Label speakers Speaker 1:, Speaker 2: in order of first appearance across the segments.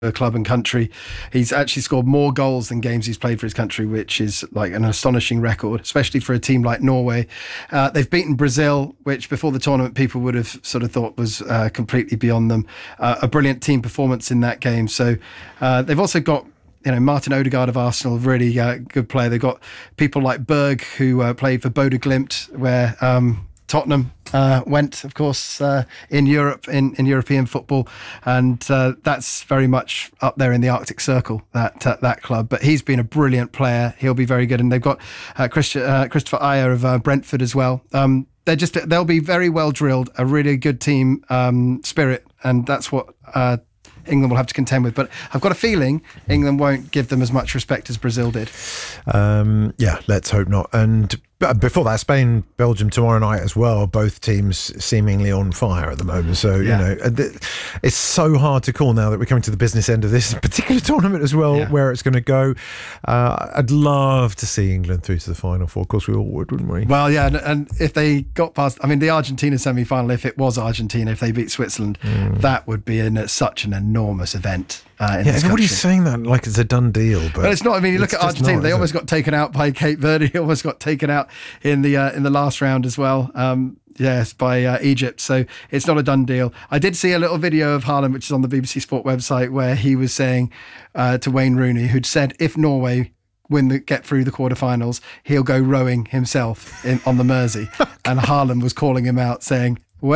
Speaker 1: club and country. He's actually scored more goals than games he's played for his country, which is like an astonishing record, especially for a team like Norway. They've beaten Brazil, which before the tournament people would have sort of thought was completely beyond them. A brilliant team performance in that game. So they've also got Martin Odegaard of Arsenal, really good player. They've got people like Berg, who played for Bodø Glimt, where Tottenham went, of course, in Europe, in European football, and that's very much up there in the Arctic Circle, that club. But he's been a brilliant player. He'll be very good. And they've got Christopher Ayer of Brentford as well. They'll be very well drilled, a really good team spirit, and that's what England will have to contend with. But I've got a feeling England won't give them as much respect as Brazil did.
Speaker 2: Let's hope not. And before that, Spain, Belgium tomorrow night as well. Both teams seemingly on fire at the moment. So, it's so hard to call now that we're coming to the business end of this particular tournament as well, where it's going to go. I'd love to see England through to the Final Four. Of course, we all would, wouldn't we?
Speaker 1: Well, yeah, and if they got past, the Argentina semi-final, if it was Argentina, if they beat Switzerland, that would be such an enormous event.
Speaker 2: Everybody's saying that like it's a done deal, but
Speaker 1: it's not. You look at Argentina; they almost got taken out by Cape Verde. They almost got taken out in the last round as well. By Egypt. So it's not a done deal. I did see a little video of Haaland, which is on the BBC Sport website, where he was saying to Wayne Rooney, who'd said if Norway get through the quarterfinals, he'll go rowing himself on the Mersey, and Haaland was calling him out, saying,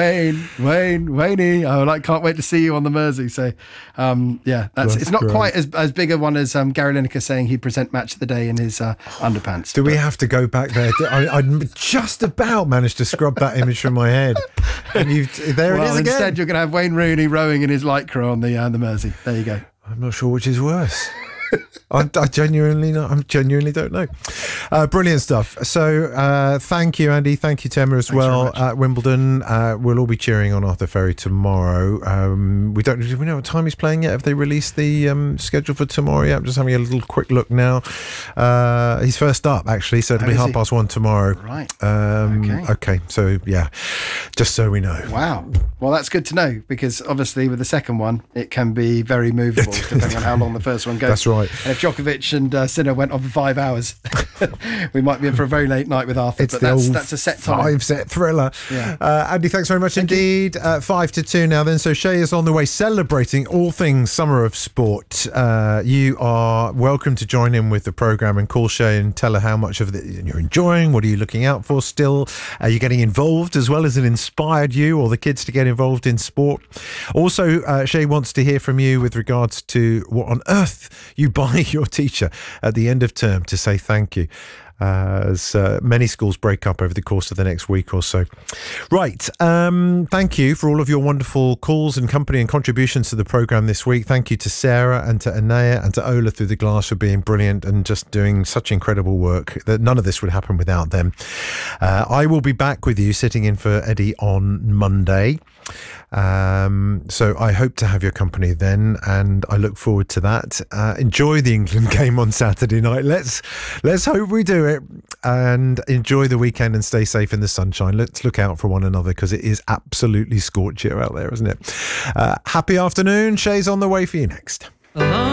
Speaker 1: Wayne, I can't wait to see you on the Mersey. So, it's not quite as big a one as Gary Lineker saying he'd present Match of the Day in his underpants.
Speaker 2: Do we have to go back there? I just about managed to scrub that image from my head. And it is again.
Speaker 1: Instead, you're going to have Wayne Rooney rowing in his lycra on the Mersey. There you go.
Speaker 2: I'm not sure which is worse. I genuinely don't know. Brilliant stuff. So thank you, Andy. Thank you, Temma, as well at Wimbledon. We'll all be cheering on Arthur Ferry tomorrow. Do we know what time he's playing yet? Have they released the schedule for tomorrow yet? I'm just having a little quick look now. He's first up, actually, so it'll be 1:30 tomorrow.
Speaker 1: Right.
Speaker 2: Okay. So, just so we know.
Speaker 1: Wow. Well, that's good to know, because obviously with the second one, it can be very movable depending on how long the first one goes.
Speaker 2: That's right.
Speaker 1: And if Djokovic and Sinner went on for 5 hours, we might be in for a very late night with Arthur. But that's a set time.
Speaker 2: 5-set thriller.
Speaker 1: Yeah.
Speaker 2: Andy, thanks very much indeed. 5-2 now then. So Shay is on the way, celebrating all things summer of sport. You are welcome to join in with the programme and call Shay and tell her how much of it you're enjoying. What are you looking out for still? Are you getting involved, as well as it inspired you or the kids to get involved in sport? Also, Shay wants to hear from you with regards to what on earth you buy your teacher at the end of term to say thank you, as many schools break up over the course of the next week or so. Right, thank you for all of your wonderful calls and company and contributions to the programme this week. Thank you to Sarah and to Anaya and to Ola through the glass for being brilliant and just doing such incredible work. That none of this would happen without them. I will be back with you, sitting in for Eddie on Monday. So I hope to have your company then, and I look forward to that. Enjoy the England game on Saturday night. Let's hope we do it, and enjoy the weekend and stay safe in the sunshine. Let's look out for one another, because it is absolutely scorching out there, isn't it? Happy afternoon. Shay's on the way for you next.